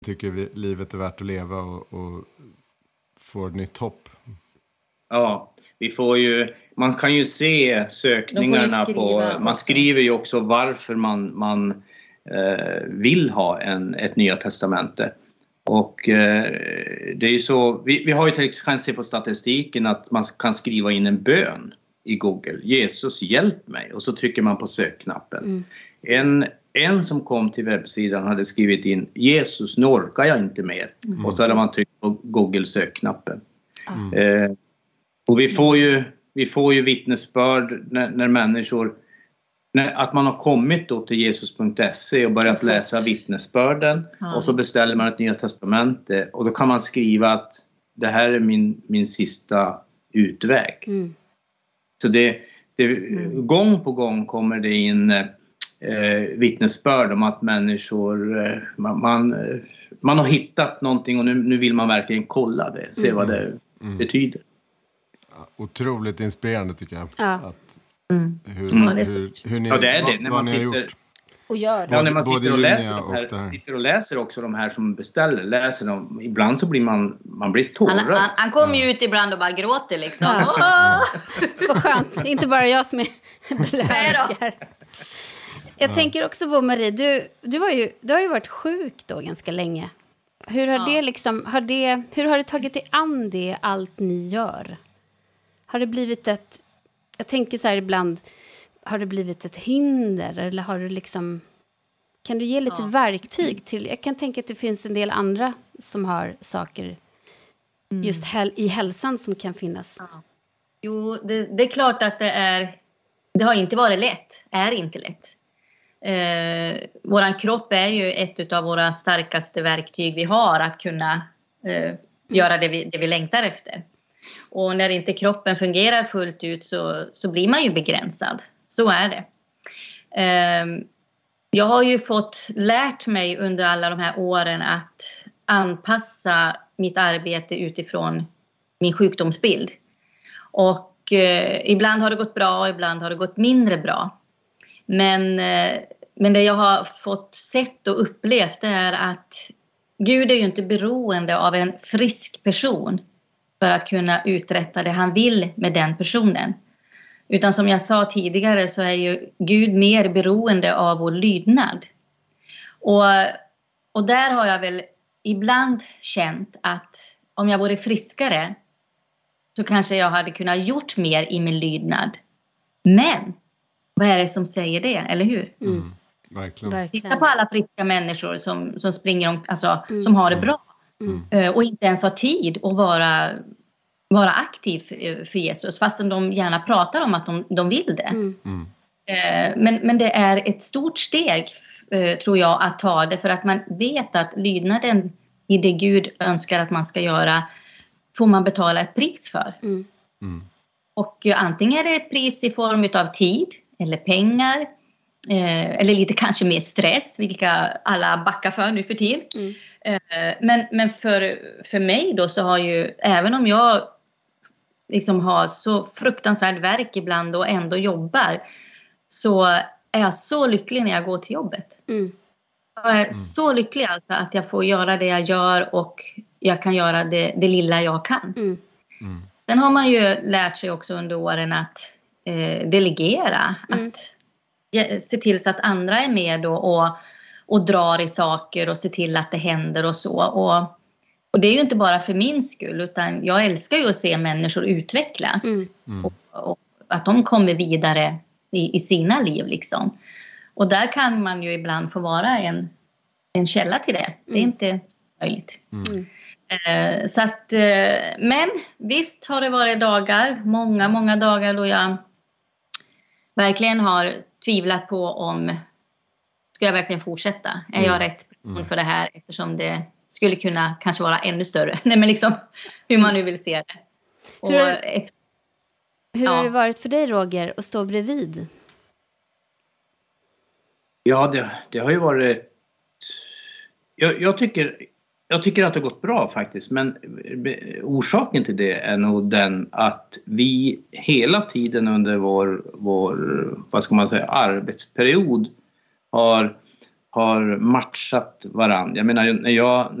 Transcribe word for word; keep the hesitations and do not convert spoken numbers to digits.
tycker vi, livet är värt att leva och, och får nytt hopp. Ja, vi får ju, man kan ju se sökningarna på, man skriver ju också varför man, man eh, vill ha en, ett nya testamente. Och eh, det är ju så, vi, vi har ju till exempel se på statistiken att man kan skriva in en bön i Google. Jesus, hjälp mig. Och så trycker man på sökknappen. Mm. En, en som kom till webbsidan hade skrivit in Jesus, nu orkar jag inte mer. Mm. Och så hade man tryckt på Google sökknappen. Mm. Eh, och vi får ju, vi får ju vittnesbörd när, när människor, när, att man har kommit då till jesus punkt se och börjat läsa vittnesbörden. Mm. Och så beställer man ett nya testamente. Och då kan man skriva att det här är min, min sista utväg. Mm. Så det, det, mm. gång på gång kommer det in eh, vittnesbörd om att människor, eh, man, man, man har hittat någonting och nu, nu vill man verkligen kolla det, se mm. vad det mm. betyder. Ja, otroligt inspirerande tycker jag. Ja. Att, mm. hur, mm. hur, hur ni, ja, det är det. vad, när vad man ni sitter, har gjort. Och gör det. Ja, när man sitter och, läser och, här, och sitter och läser också de här som beställer, läser dem. Ibland så blir man, man blir tårad. Han, han, han kommer ju ut ibland och bara gråter liksom. Ja. Vad skönt, inte bara jag som är blödgar. Jag ja. tänker också på Marie, du, du, var ju, du har ju varit sjuk då ganska länge. Hur har, ja. det liksom, har, det, hur har du tagit dig an det, allt ni gör? Har det blivit ett, jag tänker så här ibland, har det blivit ett hinder eller har du liksom, kan du ge lite ja. verktyg till, jag kan tänka att det finns en del andra som har saker mm. just häl, i hälsan som kan finnas. Ja. Jo, det, det är klart att det är, det har inte varit lätt, är inte lätt. Eh, våran kropp är ju ett av våra starkaste verktyg vi har att kunna eh, mm. göra det vi, det vi längtar efter. Och när inte kroppen fungerar fullt ut så, så blir man ju begränsad. Så är det. Eh, jag har ju fått lärt mig under alla de här åren att anpassa mitt arbete utifrån min sjukdomsbild. Och eh, ibland har det gått bra och ibland har det gått mindre bra. Men, eh, men det jag har fått sett och upplevt är att Gud är ju inte beroende av en frisk person för att kunna uträtta det han vill med den personen. Utan som jag sa tidigare så är ju Gud mer beroende av vår lydnad. Och, och där har jag väl ibland känt att om jag vore friskare så kanske jag hade kunnat gjort mer i min lydnad. Men vad är det som säger det, eller hur? Mm. Verkligen. Titta på alla friska människor som, som springer om, alltså, mm. som har det bra. Mm. Och inte ens har tid att vara, vara aktiv för, för Jesus. Fastän de gärna pratar om att de, de vill det. Mm. Mm. Men, men det är ett stort steg, tror jag, att ta det. För att man vet att lydnaden i det Gud önskar att man ska göra får man betala ett pris för. Mm. Mm. Och antingen är det ett pris i form av tid eller pengar. Eh, eller lite kanske mer stress, vilka alla backar för nu för tiden. Mm. Eh, men men för, för mig då så har ju, även om jag liksom har så fruktansvärt verk ibland och ändå jobbar, så är jag så lycklig när jag går till jobbet. Mm. Jag är mm. så lycklig alltså att jag får göra det jag gör och jag kan göra det, det lilla jag kan. Mm. Mm. Sen har man ju lärt sig också under åren att eh, delegera, mm. att se till så att andra är med då och, och drar i saker och se till att det händer och så. Och, och det är ju inte bara för min skull, utan jag älskar ju att se människor utvecklas. Mm. Mm. Och, och att de kommer vidare i, i sina liv liksom. Och där kan man ju ibland få vara en, en källa till det. Mm. Det är inte möjligt. Mm. Eh, så att, eh, men visst har det varit dagar, många, många dagar då jag verkligen har tvivlat på om ska jag verkligen fortsätta? Är mm. jag rätt person mm. för det här? Eftersom det skulle kunna kanske vara ännu större. Nej, men liksom hur man nu vill se det. Och hur efter, hur ja. har det varit för dig, Roger, att stå bredvid? Ja, det, det har ju varit... Jag, jag, tycker, jag tycker att det har gått bra faktiskt. Men orsaken till det är nog den att vi hela tiden under vår, vår vad ska man säga, arbetsperiod har har matchat varandra. Jag menar, när jag,